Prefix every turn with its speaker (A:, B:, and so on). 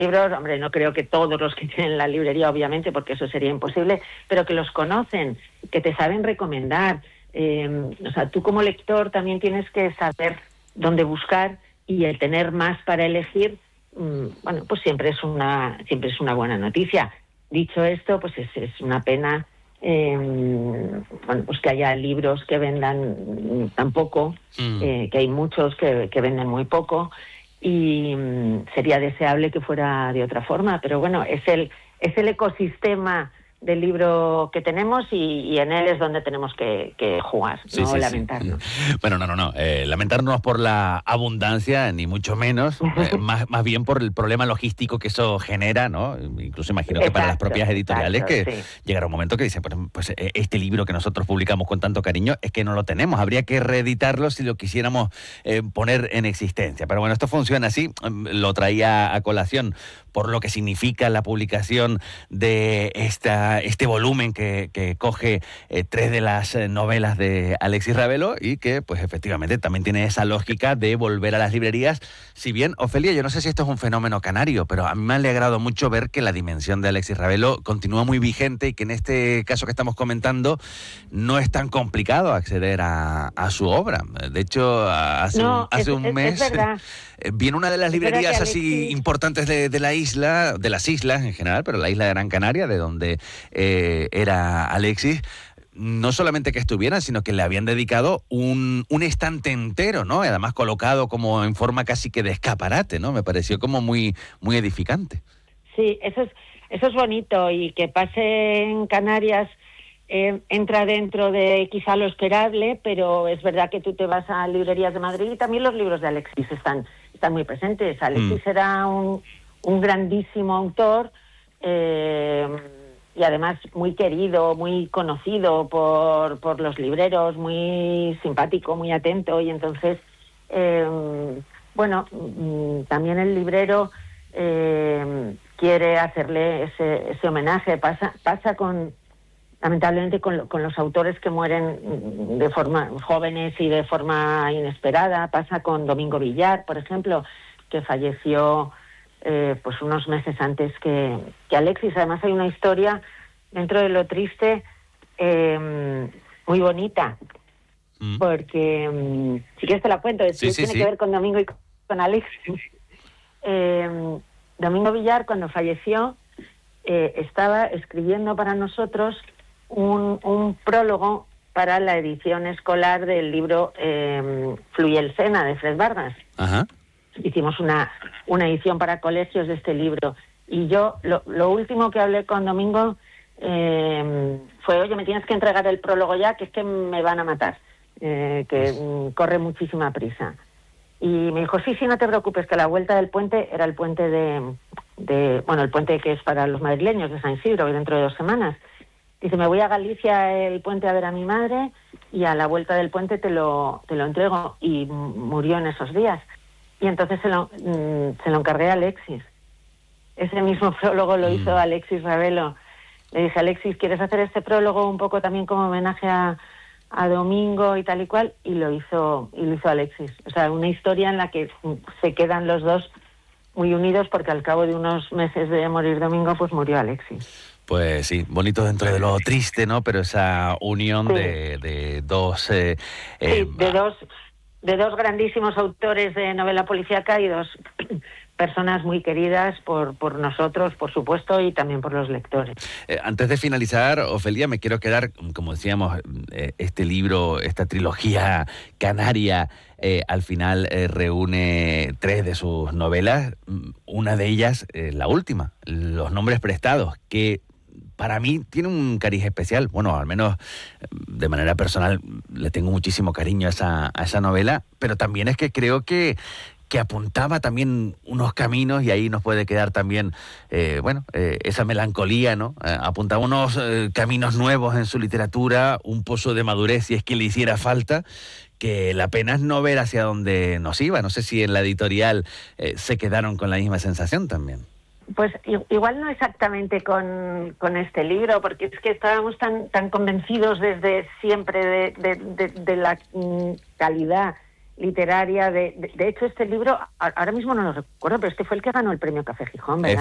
A: libros, hombre, no creo que todos los que tienen la librería, obviamente, porque eso sería imposible, pero que los conocen, que te saben recomendar. O sea, tú como lector también tienes que saber dónde buscar, y el tener más para elegir, bueno, pues siempre es una buena noticia. Dicho esto, pues es una pena, bueno, pues que haya libros que vendan tan poco, que hay muchos que venden muy poco, y sería deseable que fuera de otra forma, pero bueno, es el ecosistema del libro que tenemos, y en él es donde tenemos que jugar, no lamentarnos.
B: Sí. Bueno, no. Lamentarnos por la abundancia, ni mucho menos, más bien por el problema logístico que eso genera, ¿no? Incluso imagino que para las propias editoriales llegará un momento que dicen, pues este libro que nosotros publicamos con tanto cariño es que no lo tenemos, habría que reeditarlo si lo quisiéramos poner en existencia. Pero bueno, esto funciona así, lo traía a colación por lo que significa la publicación de este volumen que coge 3 de las novelas de Alexis Ravelo, y que pues efectivamente también tiene esa lógica de volver a las librerías. Si bien, Ofelia, yo no sé si esto es un fenómeno canario, pero a mí me ha alegrado mucho ver que la dimensión de Alexis Ravelo continúa muy vigente, y que en este caso que estamos comentando no es tan complicado acceder a su obra. De hecho, hace un mes viene una de las librerías así importantes de las islas en general, pero la isla de Gran Canaria, de donde era Alexis, no solamente que estuvieran, sino que le habían dedicado un estante entero, ¿no? Además colocado como en forma casi que de escaparate, ¿no? Me pareció como muy, muy edificante.
A: Sí, eso es bonito, y que pase en Canarias entra dentro de quizá lo esperable, pero es verdad que tú te vas a librerías de Madrid y también los libros de Alexis están muy presentes. Alexis era un grandísimo autor, y además muy querido, muy conocido por los libreros, muy simpático, muy atento, y entonces, bueno, también el librero quiere hacerle ese homenaje. Pasa lamentablemente con los autores que mueren de forma jóvenes y de forma inesperada. Pasa con Domingo Villar, por ejemplo, que falleció pues unos meses antes que Alexis. Además hay una historia dentro de lo triste muy bonita, porque si quieres te la cuento. Tiene que ver con Domingo y con Alexis. Domingo Villar, cuando falleció, estaba escribiendo para nosotros un prólogo para la edición escolar del libro Fluye el Sena, de Fred Vargas.
B: Ajá.
A: Hicimos una edición para colegios de este libro, y yo lo último que hablé con Domingo fue: oye, me tienes que entregar el prólogo ya, que es que me van a matar, que corre muchísima prisa. Y me dijo, sí, no te preocupes, que la vuelta del puente era el puente el puente que es para los madrileños, de San Isidro, que dentro de 2 semanas. Dice, me voy a Galicia el puente a ver a mi madre, y a la vuelta del puente te lo entrego. Y murió en esos días. Y entonces se lo encargué a Alexis. Ese mismo prólogo lo hizo Alexis Ravelo. Le dije, Alexis, ¿quieres hacer este prólogo un poco también como homenaje a Domingo y tal y cual? Y lo hizo Alexis. O sea, una historia en la que se quedan los dos muy unidos, porque al cabo de unos meses de morir Domingo, pues murió Alexis.
B: Pues sí, bonito dentro de lo triste, ¿no? Pero esa unión de dos...
A: de dos grandísimos autores de novela policíaca, y dos personas muy queridas por nosotros, por supuesto, y también por los lectores.
B: Antes de finalizar, Ofelia, me quiero quedar, como decíamos, este libro, esta trilogía canaria, al final reúne 3 de sus novelas. Una de ellas, la última, Los nombres prestados, que para mí tiene un cariz especial. Bueno, al menos de manera personal le tengo muchísimo cariño a esa novela, pero también es que creo que apuntaba también unos caminos, y ahí nos puede quedar también, esa melancolía, ¿no? Apuntaba unos caminos nuevos en su literatura, un pozo de madurez, si es que le hiciera falta, que la pena es no ver hacia dónde nos iba. No sé si en la editorial se quedaron con la misma sensación también.
A: Pues igual no exactamente con este libro, porque es que estábamos tan convencidos desde siempre de la calidad literaria. De hecho, este libro, ahora mismo no lo recuerdo, pero este fue el que ganó el premio Café Gijón, ¿verdad?